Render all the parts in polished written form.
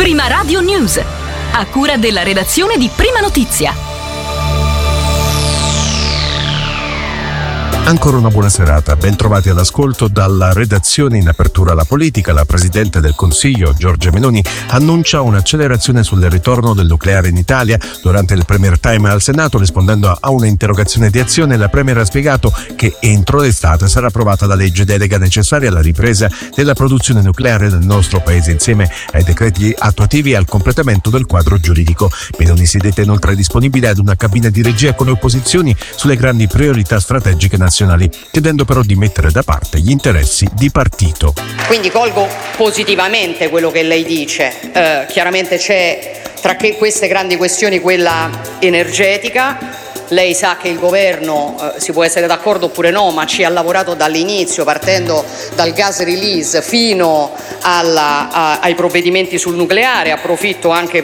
Prima Radio News, a cura della redazione di Prima Notizia. Ancora una buona serata, ben trovati all'ascolto dalla redazione. In apertura alla politica, la Presidente del Consiglio, Giorgia Meloni, annuncia un'accelerazione sul ritorno del nucleare in Italia. Durante il Premier Time al Senato, rispondendo a un'interrogazione di Azione, la Premier ha spiegato che entro l'estate sarà approvata la legge delega necessaria alla ripresa della produzione nucleare nel nostro Paese, insieme ai decreti attuativi e al completamento del quadro giuridico. Meloni si detta inoltre disponibile ad una cabina di regia con le opposizioni sulle grandi priorità strategiche nazionali, chiedendo però di mettere da parte gli interessi di partito. Quindi colgo positivamente quello che lei dice. Chiaramente c'è tra queste grandi questioni quella energetica. Lei sa che il governo, si può essere d'accordo oppure no, ma ci ha lavorato dall'inizio, partendo dal gas release fino ai provvedimenti sul nucleare. Approfitto anche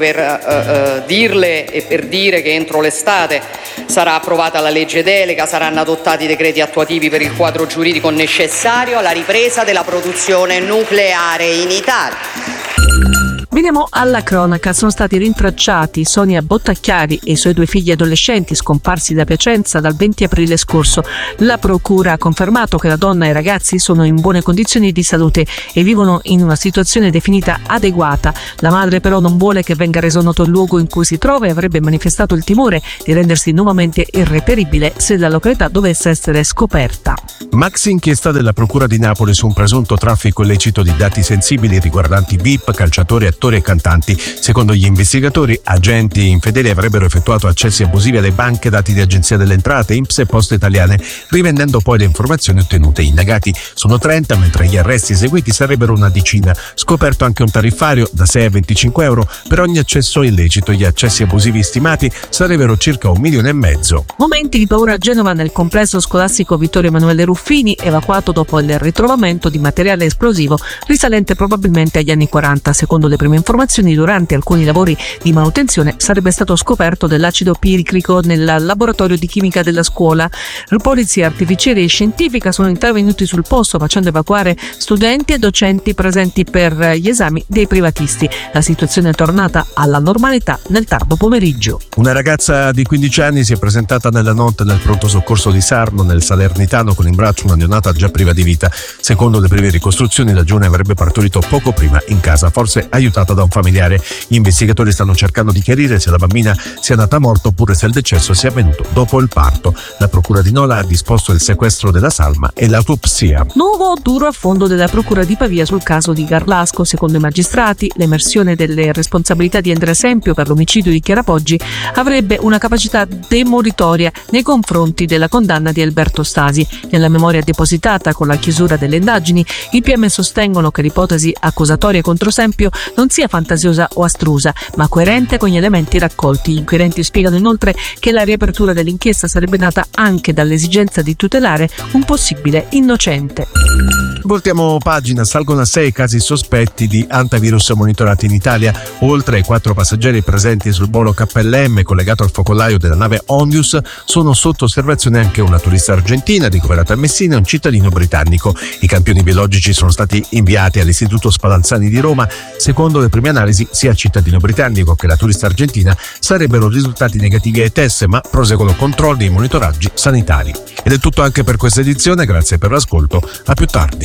per dirle e per dire che entro l'estate sarà approvata la legge delega, saranno adottati i decreti attuativi per il quadro giuridico necessario alla ripresa della produzione nucleare in Italia. Veniamo alla cronaca. Sono stati rintracciati Sonia Bottacchiari e i suoi 2 figli adolescenti scomparsi da Piacenza dal 20 aprile scorso. La procura ha confermato che la donna e i ragazzi sono in buone condizioni di salute e vivono in una situazione definita adeguata. La madre però non vuole che venga reso noto il luogo in cui si trova e avrebbe manifestato il timore di rendersi nuovamente irreperibile se la località dovesse essere scoperta. Maxi inchiesta della Procura di Napoli su un presunto traffico illecito di dati sensibili riguardanti VIP, calciatori, attori e cantanti. Secondo gli investigatori, agenti infedeli avrebbero effettuato accessi abusivi alle banche, dati di Agenzia delle Entrate, INPS e Poste Italiane, rivendendo poi le informazioni ottenute. I indagati sono 30, mentre gli arresti eseguiti sarebbero una decina. Scoperto anche un tariffario da 6 a 25 euro per ogni accesso illecito. Gli accessi abusivi stimati sarebbero circa 1,5 milioni. Momenti di paura a Genova nel complesso scolastico Vittorio Emanuele Ruffini, evacuato dopo il ritrovamento di materiale esplosivo risalente probabilmente agli anni 40. Secondo le prime informazioni, durante alcuni lavori di manutenzione sarebbe stato scoperto dell'acido piricrico nel laboratorio di chimica della scuola. Polizia, artificieri e scientifica sono intervenuti sul posto, facendo evacuare studenti e docenti presenti per gli esami dei privatisti. La situazione è tornata alla normalità nel tardo pomeriggio. Una ragazza di 15 anni si è presentata nella notte nel pronto soccorso di Sarno, nel Salernitano, con in braccio una neonata già priva di vita. Secondo le prime ricostruzioni, la giovane avrebbe partorito poco prima in casa, forse aiutata da un familiare. Gli investigatori stanno cercando di chiarire se la bambina sia nata morta oppure se il decesso sia avvenuto dopo il parto. La procura di Nola ha disposto il sequestro della salma e l'autopsia. Nuovo duro affondo della procura di Pavia sul caso di Garlasco. Secondo i magistrati, l'emersione delle responsabilità di Andrea Sempio per l'omicidio di Chiara Poggi avrebbe una capacità demolitoria nei confronti della condanna di Alberto Stasi. Nella memoria depositata con la chiusura delle indagini, i PM sostengono che l'ipotesi accusatoria contro Sempio non sia fantasiosa o astrusa, ma coerente con gli elementi raccolti. Gli inquirenti spiegano inoltre che la riapertura dell'inchiesta sarebbe nata anche dall'esigenza di tutelare un possibile innocente. Voltiamo pagina. Salgono a 6 i casi sospetti di antivirus monitorati in Italia. Oltre ai 4 passeggeri presenti sul volo KLM collegato al focolaio della nave Ondius, sono sotto osservazione anche una turista argentina ricoverata a Messina e un cittadino britannico. I campioni biologici sono stati inviati all'Istituto Spallanzani di Roma. Secondo le prime analisi, sia il cittadino britannico che la turista argentina sarebbero risultati negativi ai test, ma proseguono controlli e monitoraggi sanitari. Ed è tutto anche per questa edizione, grazie per l'ascolto, a più tardi.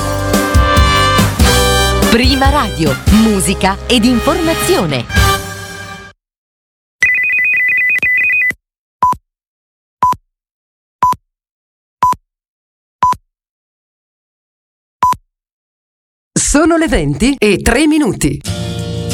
Prima Radio, musica ed informazione. Sono le 20:03.